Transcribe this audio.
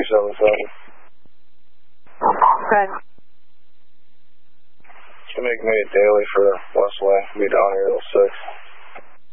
377. Okay. Can make me a daily for Westlake. Be down here till 6.